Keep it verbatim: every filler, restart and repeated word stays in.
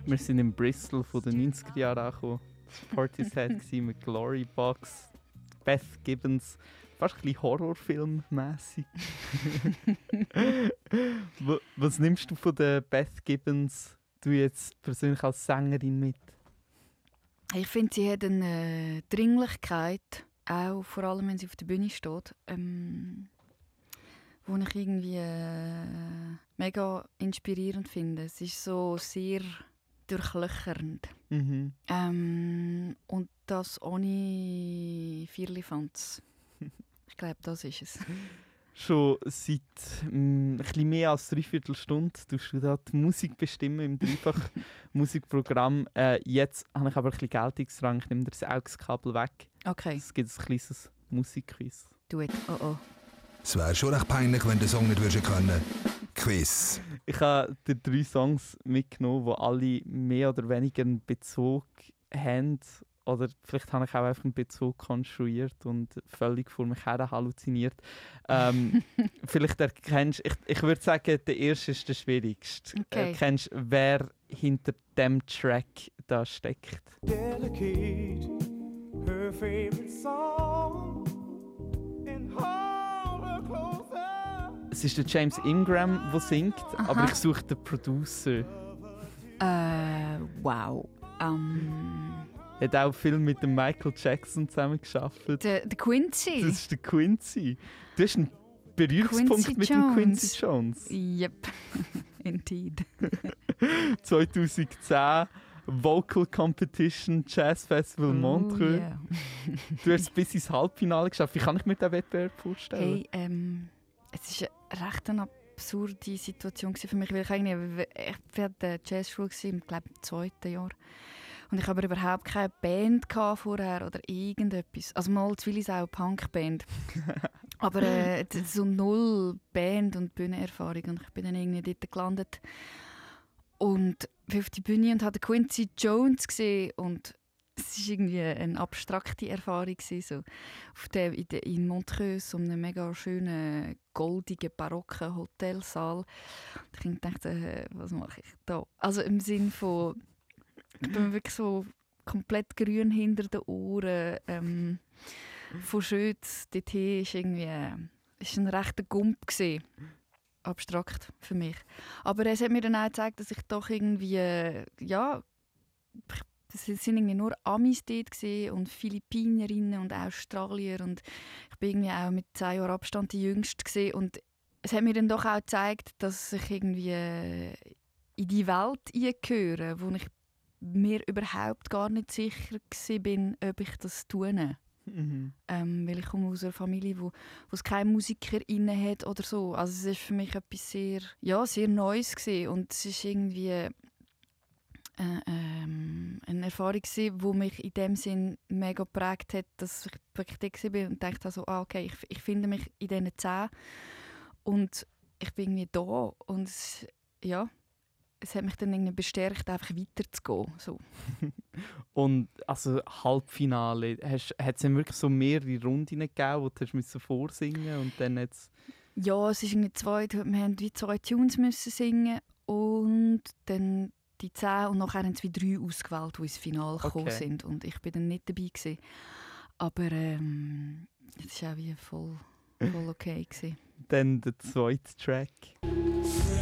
Wir sind in Bristol von den neunziger Jahren angekommen. Portishead mit Glory Box, Beth Gibbons, fast ein bisschen Horrorfilmmässig. Was nimmst du von der Beth Gibbons, du jetzt persönlich als Sängerin, mit? Ich finde, sie hat eine Dringlichkeit, auch vor allem, wenn sie auf der Bühne steht, ähm, wo ich irgendwie äh, mega inspirierend finde. Es ist so sehr durchlöchernd. Mhm. Ähm, und das ohne Firlefanz. Ich glaube, das ist es. Schon seit ähm, ein bisschen mehr als dreiviertel Stunde tust du da die Musik bestimmen im Dreifach-Musikprogramm. Äh, jetzt habe ich aber ein bisschen Geltungsdrang. Ich nehme das A U X-Kabel weg. Okay. Es gibt ein kleines Musikquiz. Do it. Oh oh. Es wäre schon recht peinlich, wenn du den Song nicht würdest können. Quiz. Ich habe dir drei Songs mitgenommen, die alle mehr oder weniger einen Bezug haben. Oder vielleicht habe ich auch einfach einen Bezug konstruiert und völlig vor mich her halluziniert. Ähm, vielleicht erkennst ich, ich würde sagen, der erste ist der schwierigste. Okay. Erkennst du, wer hinter dem Track da steckt? Delicate, her favorite song, and hold her closer. Es ist der James Ingram, der singt, Aha. aber ich suche den Producer. Äh, wow. Um, Er hat auch viel mit dem Michael Jackson zusammengearbeitet. der, der Quincy. Das ist der Quincy. Du hast einen Berührungspunkt Quincy mit Jones. dem Quincy Jones. Yep, indeed. zwanzig zehn Vocal Competition Jazz Festival Oh, Montreux. yeah. Du hast es bis ins Halbfinale geschafft. Wie kann ich mir diesen Wettbewerb vorstellen? Hey, ähm, es war eine recht eine absurde Situation für mich, weil ich eigentlich, ich war in der Jazzschule im, glaube ich, zweiten Jahr. Und ich habe überhaupt keine Band vorher oder irgendetwas. Also mal zu Willis auch eine Punkband. Aber äh, so null Band- und Bühnenerfahrung. Und ich bin dann irgendwie dort gelandet. Und bin auf die Bühne und habe Quincy Jones gesehen. Und es war irgendwie eine abstrakte Erfahrung. So. Auf der, in, der, in Montreux, so einem mega schönen, goldigen, barocken Hotelsaal. Und ich dachte, äh, was mache ich da? Also im Sinn von... Ich bin wirklich so komplett grün hinter den Ohren. Ähm, von Schütz dorthin war irgendwie äh, ist ein rechter Gump gewesen. Abstrakt für mich. Aber es hat mir dann auch gezeigt, dass ich doch irgendwie, äh, ja, es sind irgendwie nur Amis dort gewesen und Philippinerinnen und Australier und ich bin irgendwie auch mit zehn Jahren Abstand die Jüngste gewesen. Und es hat mir dann doch auch gezeigt, dass ich irgendwie äh, in die Welt eingehöre, wo ich mir überhaupt gar nicht sicher bin, ob ich das tue. Mhm. Ähm, weil ich komme aus einer Familie, wo, wo es keine MusikerInnen hat oder so. Also es war für mich etwas sehr, ja, sehr Neues gewesen. Und es ist irgendwie äh, ähm, eine Erfahrung gewesen, die mich in dem Sinn mega geprägt hat, dass ich wirklich da war und dachte also, ah, okay, ich, ich finde mich in diesen zehn und ich bin irgendwie da und es, ja, es hat mich dann irgendwie bestärkt, einfach weiterzugehen. So. Und also Halbfinale, hat es dann wirklich so mehrere Runden gegeben, wo du hast vorsingen und dann jetzt... Ja, es ist irgendwie zwei, wir haben wie zwei Tunes müssen singen und dann die zehn und nachher haben es wie drei ausgewählt, die ins Finale okay. gekommen sind und ich bin dann nicht dabei gewesen. Aber ähm, es war auch wie voll, voll okay gewesen. Dann der zweite Track.